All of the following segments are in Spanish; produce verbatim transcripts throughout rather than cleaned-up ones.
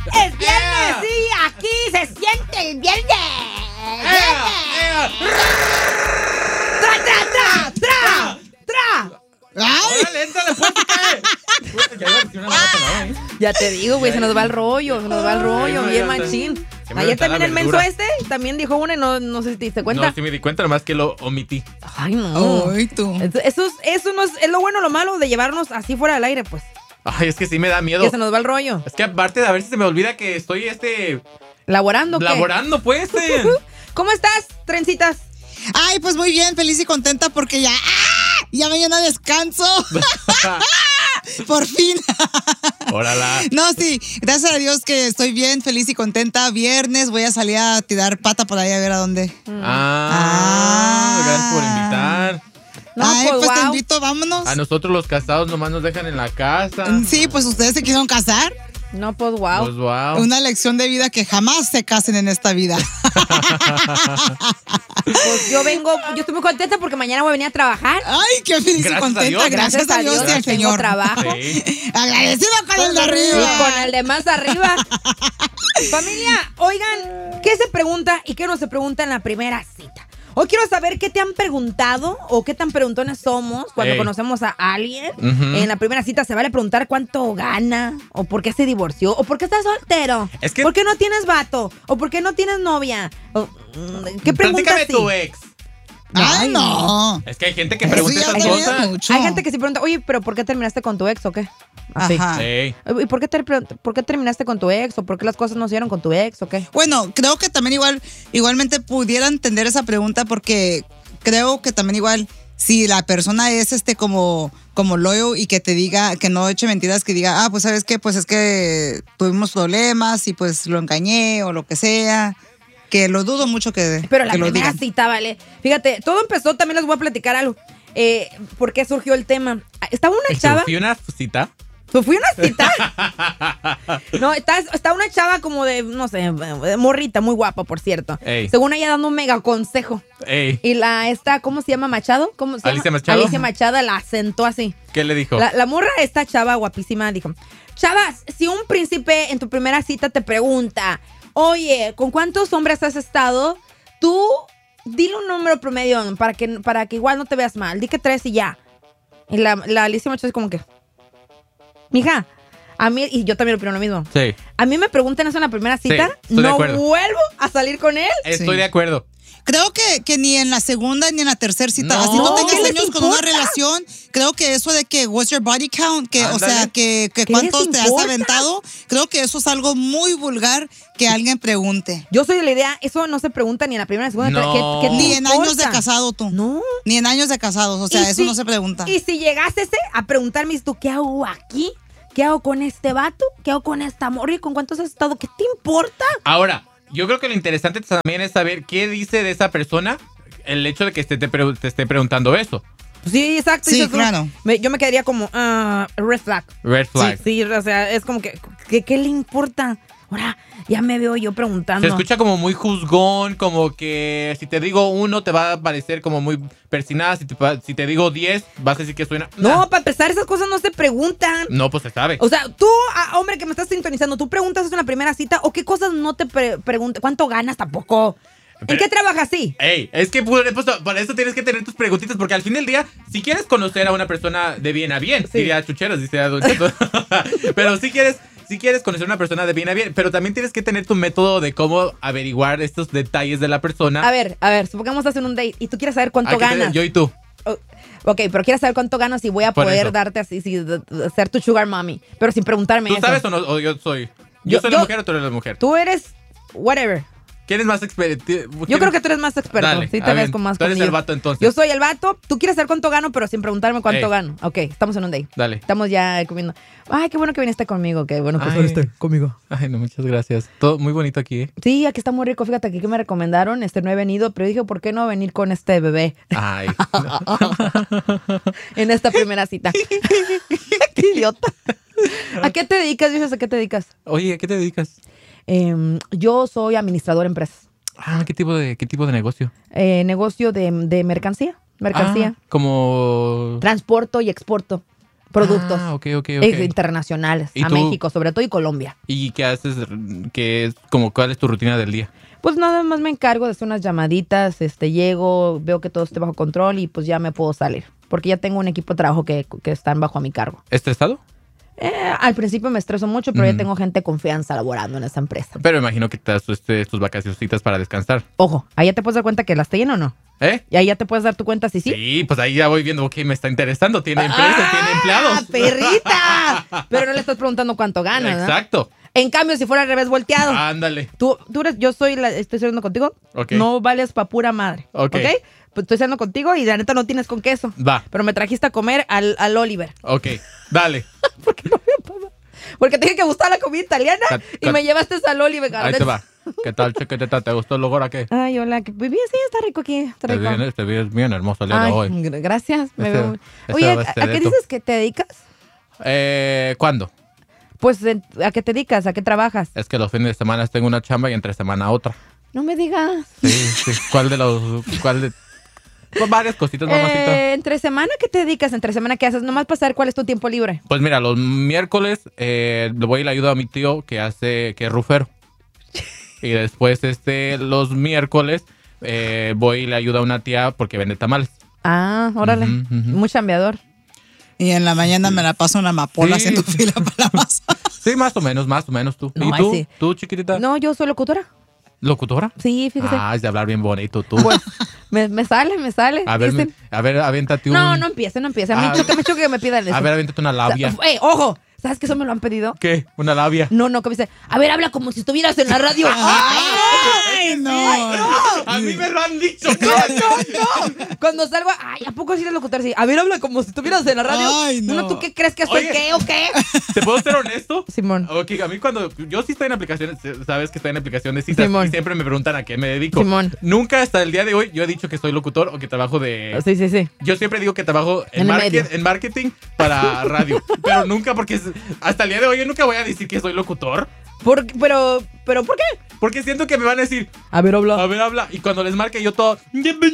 ¡Es viernes! ¡Sí! ¡Aquí se siente el viernes! ¡Viernes! ¡Tra, tra, tra! ¡Tra! ¡Tra! ¡Ay! ¡Órale, éntale, pues, ¿qué? Ya iba a decir una mala palabra, ¿eh? Ya te digo, güey, se nos va el rollo, se nos va el rollo, bien machín. Ayer también el menso este también dijo una y no, no sé si te diste cuenta. No, sí me di cuenta, nomás que lo omití. Ay, no. Ay, tú. Eso, eso, es, eso no es, es lo bueno o lo malo de llevarnos así fuera del aire, pues. Ay, es que sí me da miedo. Que se nos va el rollo. Es que aparte de a ver si se me olvida que estoy este... ¿Laborando qué? Laborando, pues. Eh. ¿Cómo estás, trencitas? Ay, pues muy bien, feliz y contenta porque ya... ¡ah! Ya mañana descanso. Por fin. Órala. No, sí, gracias a Dios que estoy bien, feliz y contenta. Viernes voy a salir a tirar pata por ahí a ver a dónde. Ah, Ah. gracias por invitar. No, Ay, pues, pues, te wow. invito, vámonos. A nosotros los casados nomás nos dejan en la casa. Sí, pues ustedes se quisieron casar. No, pues wow. Pues wow. Una lección de vida que jamás se casen en esta vida. Pues yo vengo, yo estoy muy contenta porque mañana voy a venir a trajar. Ay, qué feliz y Gracias a contenta. Dios. Gracias, a Dios y al tengo Señor. trabajo. Sí. Agradecido con el de Y arriba. con el de más arriba. Familia, oigan, ¿qué se pregunta y qué no se pregunta en la primera cita? Hoy quiero saber qué te han preguntado o qué tan preguntones somos cuando Ey. conocemos a alguien. Ujú. En la primera cita se vale preguntar cuánto gana, o por qué se divorció, o por qué estás soltero, Es que- por qué no tienes vato, o por qué no tienes novia. O, mm, ¿Qué preguntas Platícame sí? tu ex. Ay, no. Es que hay gente que Eso pregunta ya esas te ves cosas. mucho. Hay gente que se pregunta, oye, pero ¿por qué terminaste con tu ex o qué? Así. Ajá. Sí. ¿Y por qué, te- por qué terminaste con tu ex? ¿O por qué las cosas no se dieron con tu ex o qué? Bueno, creo que también igual, igualmente pudiera entender esa pregunta porque creo que también igual, si la persona es este como, como loyal y que te diga, que no eche mentiras, que diga, ah, pues sabes qué, pues es que tuvimos problemas y pues lo engañé o lo que sea, que lo dudo mucho que, Pero la que lo primera digan. cita, vale. Fíjate, todo empezó, también les voy a platicar algo. Eh, ¿Por qué surgió el tema? Estaba una chava. ¿Fui una cita? ¿Fue fui una cita? No, está, está una chava como de, no sé, morrita, muy guapa, por cierto. Ey. Según ella dando un mega consejo. Ey, Y la esta, ¿cómo se llama? ¿Machado? ¿Cómo se Alicia llama? Machado. Alicia Machado la sentó así. ¿qué le dijo? La, la morra, esta chava guapísima, dijo: Chavas, si un príncipe en tu primera cita te pregunta, oye, ¿con cuántos hombres has estado? Tú dile un número promedio para que, para que igual no te veas mal. Di que tres y ya. Y la, la Alicia Machado es como que, mija, a mí, y yo también opino lo mismo. Sí, A mí me preguntan eso en la primera Sí, cita, estoy de no acuerdo. vuelvo a salir con él. estoy Sí. de acuerdo. Creo que, que ni en la segunda ni en la tercera cita, No. así no tengas ¿Qué les años con una importa? relación, creo que eso de que what's your body count, que o Ándale. sea, que, que ¿Qué cuántos les te has importa? aventado, creo que eso es algo muy vulgar que alguien pregunte. Yo soy de la idea, eso no se pregunta ni en la primera ni en la segunda. No. ¿Qué- qué te Ni en años de importa? casado tú. No. Ni en años de casados, o sea, Y eso si- no se pregunta. Y si llegaste a preguntarme, ¿tú qué hago aquí? ¿Qué hago con este vato? ¿Qué hago con esta morra? ¿Y con cuántos has estado? ¿Qué te importa? Ahora, yo creo que lo interesante también es saber qué dice de esa persona el hecho de que te, te, pre- te esté preguntando eso. Sí, exacto. Sí, dices tú. claro. Me- yo me quedaría como, ah, red flag. Red flag. Sí, sí, o sea, es como que, ¿qué, qué le importa? Ahora, ya me veo yo preguntando. Se escucha como muy juzgón, como que si te digo uno te va a parecer como muy persinada, si te, pa- si te digo diez vas a decir que soy una... No, Nah. para empezar, esas cosas no se preguntan. No, pues se sabe. O sea, tú, ah, hombre, que me estás sintonizando, ¿tú preguntas eso en la primera cita? ¿O qué cosas no te pre- preguntas? ¿Cuánto ganas tampoco? ¿En Pero- qué trabajas así? Ey, es que por- pues, para eso tienes que tener tus preguntitas, porque al fin del día, si quieres conocer a una persona de bien a bien, Sí. diría chucheros, dice Don Cheto. Pero si quieres, si quieres conocer a una persona de bien a bien, pero también tienes que tener tu método de cómo averiguar estos detalles de la persona. A ver, a ver, supongamos hacer un date y tú quieres saber cuánto Ah, que te- ganas. Yo y tú. Oh, ok, pero quieres saber cuánto ganas y voy a Por poder eso. darte así, sí, de- de- ser tu sugar mommy, pero sin preguntarme ¿Tú eso. sabes o no? O yo soy. Yo- Yo, soy la yo- mujer o tú eres la mujer. Tú eres whatever. ¿Quién es más experto? Yo creo que tú eres más experto. Dale, sí, a te ves ver, con más tú eres colmillo. el vato, entonces. Yo soy el vato. Tú quieres saber cuánto gano, pero sin preguntarme cuánto Ey. gano. Ok, estamos en un date. Dale. Estamos ya comiendo. Ay, qué bueno que viniste conmigo. Qué bueno que Ay. viniste conmigo. Ay, no, muchas gracias. Todo muy bonito aquí, ¿eh? Sí, aquí está muy rico. Fíjate aquí que me recomendaron. Este no he venido, pero dije, ¿por qué no venir con este bebé Ay. en esta primera cita? Qué idiota. ¿A qué te dedicas? Dices, ¿a qué te dedicas? Oye, ¿a qué te dedicas? Em, yo soy administrador de empresas. Ah, ¿qué tipo de, qué tipo de negocio? Eh, negocio de, de mercancía. Mercancía. Ah, como... Transporto y exporto. productos. Ah, ok, ok, ok. eh, internacionales, ¿Y a tú? México, sobre todo, y Colombia. ¿Y qué haces? ¿Qué es, como, ¿Cuál es tu rutina del día? Pues nada más me encargo de hacer unas llamaditas, este, llego, veo que todo esté bajo control y pues ya me puedo salir. Porque ya tengo un equipo de trabajo que, que están bajo mi cargo. ¿Estresado? Eh, al principio me estreso mucho, pero Ujú. ya tengo gente de confianza laborando en esa empresa. Pero imagino que te das este, tus vacacioncitas para descansar. Ojo, ahí ya te puedes dar cuenta que las te llenan o no. ¿Eh? Y ahí ya te puedes dar tu cuenta si sí. Sí, pues ahí ya voy viendo, ok, me está interesando. Tiene empresa, ¡Ah, tiene empleados. perrita! Pero no le estás preguntando cuánto ganas, ¿no? Exacto. En cambio, si fuera al revés volteado. Ándale. Tú, tú eres, yo soy la, estoy saliendo contigo. Ok. No vales pa' pura madre. Ok. Ok. Pues estoy saliendo contigo y la neta no tienes con queso. Va. Pero me trajiste a comer al, al Oliver. Ok, dale. Porque no me papá. Porque te dije que gustaba la comida italiana Cat- y cat- me llevaste al Oliver. Ahí te va. ¿Qué tal, chiquitita? ¿Te gustó el lugar aquí? Ay, hola. que- Pues bien, sí, está rico aquí. Está Te rico. vienes, te vienes bien hermoso el día Ay, de hoy. gr- gracias. Me Este- veo- este Oye, ¿a, va a ser a qué esto. dices que te dedicas? Eh, ¿Cuándo? Pues, en- ¿a qué te dedicas? ¿A qué trabajas? Es que los fines de semana tengo una chamba y entre semana otra. No me digas. Sí, sí. ¿Cuál de los...? ¿Cuál de...? Pues varias cositas, mamacita. Eh, ¿Entre semana qué te dedicas? ¿Entre semana qué haces? Nomás para saber cuál es tu tiempo libre. Pues mira, los miércoles eh, le voy y le ayudo a mi tío que hace, que es rufero. Y después este, los miércoles eh, voy y le ayudo a una tía porque vende tamales. Ah, órale. Ujú, ujú. Muy chambeador. Y en la mañana me la paso una amapola Sí. haciendo fila para la masa. Sí, más o menos, más o menos tú. No, ¿Y ay, tú? sí. ¿Tú, chiquitita? No, yo soy locutora. ¿Locutora? Sí, fíjese. Ah, es de hablar bien bonito tú. Pues, me, me sale, me sale. a ver, dicen. me- a ver, aviéntate un... No, no empiece, no empiece. A mí Ah. choque, me choque que me pidan eso. A ver, aviéntate una O sea, labia. ¡Eh, ojo! ¿Sabes que eso me lo han pedido? ¿Qué? ¿Una labia? No, no, que me dice, a ver, habla como si estuvieras en la radio. ¡Ay, no! A mí me lo han dicho. No, no, no. Cuando salgo, ay, ¿a poco sí eres locutor? Sí, a ver, habla como si estuvieras en la radio. Ay, no. ¿tú qué crees que soy? Oye. ¿Qué o qué? ¿Te puedo ser honesto? Simón. Ok, a mí cuando... Yo sí estoy en aplicaciones, sabes que estoy en aplicaciones citas Simón. y siempre me preguntan a qué me dedico. Simón. Nunca hasta el día de hoy yo he dicho que soy locutor o que trabajo de... Sí, sí, sí. Yo siempre digo que trabajo en, En el market- medio. en marketing para radio. Pero nunca, porque es- hasta el día de hoy yo nunca voy a decir que soy locutor. Por, pero, pero, ¿por qué? Porque siento que me van a decir, A ver, a habla. ver, habla. Y cuando les marque yo todo...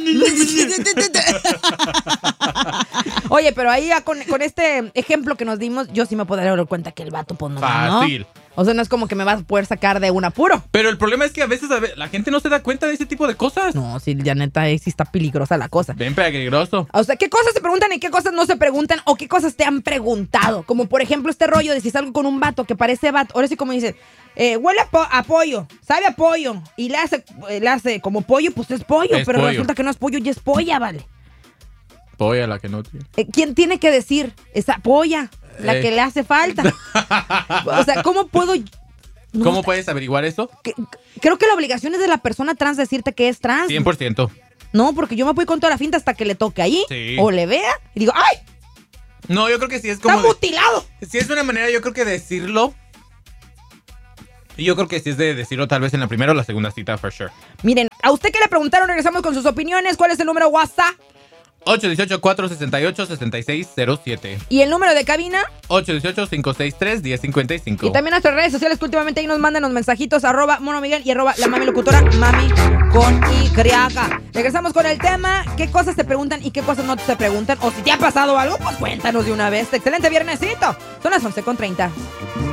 Oye, pero ahí ya con, con este ejemplo que nos dimos, yo sí me puedo dar cuenta que el vato, pues no, ¿no? Fácil. O sea, no es como que me vas a poder sacar de un apuro. Pero el problema es que a veces a ve- la gente no se da cuenta de ese tipo de cosas. No, sí, ya neta, ahí sí está peligrosa la cosa. Ven peligroso. O sea, ¿qué cosas se preguntan y qué cosas no se preguntan? ¿O qué cosas te han preguntado? Como por ejemplo este rollo de si salgo con un vato que parece vato. Ahora sí como dice, eh, huele a, po- a pollo, sabe a pollo. Y le hace, eh, le hace como pollo, pues es pollo. Es pero pollo. resulta que no es pollo y es polla, vale. Polla la que no tiene. Eh, ¿Quién tiene que decir? Esa polla, la Eh. que le hace falta. O sea, ¿cómo puedo...? No, ¿Cómo puedes averiguar eso? que- creo que la obligación es de la persona trans decirte que es trans. cien por ciento. No, porque yo me voy con toda la finta hasta que le toque ahí. Sí. O le vea y digo, ¡ay! No, yo creo que sí es ¡Está como... de- mutilado! Si es una manera, yo creo que decirlo. Y yo creo que sí es de decirlo tal vez en la primera o la segunda cita, for sure. Miren, a usted que le preguntaron, regresamos con sus opiniones. ¿Cuál es el número WhatsApp? ocho uno ocho, cuatro seis ocho, seis seis cero siete. Y el número de cabina. ocho uno ocho, cinco seis tres, uno cero cinco cinco. Y también nuestras redes sociales que últimamente ahí nos mandan los mensajitos. Arroba Mono Miguel y arroba la mami locutora. Mami con Y. Regresamos con el tema. ¿Qué cosas te preguntan y qué cosas no te preguntan? O si te ha pasado algo, pues cuéntanos de una vez. Excelente viernesito. Son las once con treinta.